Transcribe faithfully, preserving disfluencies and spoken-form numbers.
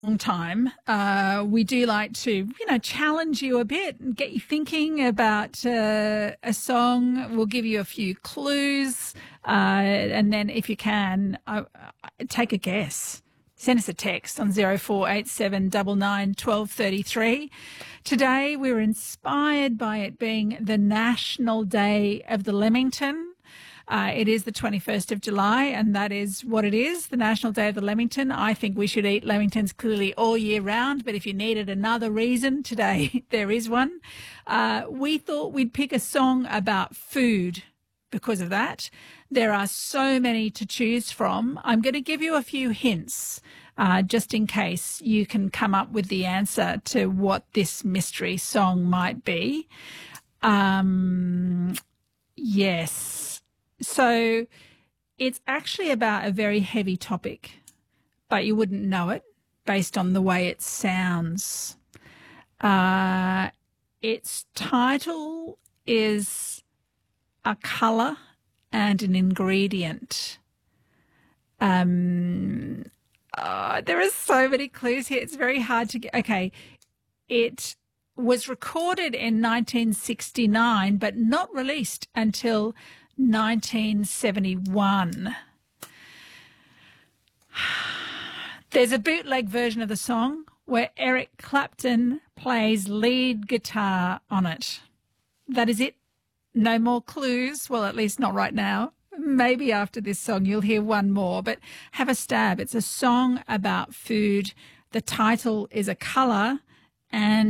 long time. Uh, we do like to, you know, challenge you a bit and get you thinking about uh, a song. We'll give you a few clues, uh, and then if you can, uh, take a guess. Send us a text on zero four eight seven nine nine one two three three. Today we were inspired by it being the National Day of the Lemington. Uh, it is the twenty-first of July, and that is what it is, the National Day of the Lemington. I think we should eat Lemingtons clearly all year round, but if you needed another reason, today there is one. Uh, we thought we'd pick a song about food because of that. There are so many to choose from. I'm going to give you a few hints uh, just in case you can come up with the answer to what this mystery song might be. Um, yes. So it's actually about a very heavy topic, but you wouldn't know it based on the way it sounds. Uh, its title is a colour and an ingredient. Um, uh, there are so many clues here. It's very hard to get. Okay, it was recorded in nineteen sixty-nine, but not released until nineteen seventy-one. There's a bootleg version of the song where Eric Clapton plays lead guitar on it. That is it. No more clues. Well, at least not right now. Maybe after this song you'll hear one more, but have a stab. It's a song about food. The title is A Colour and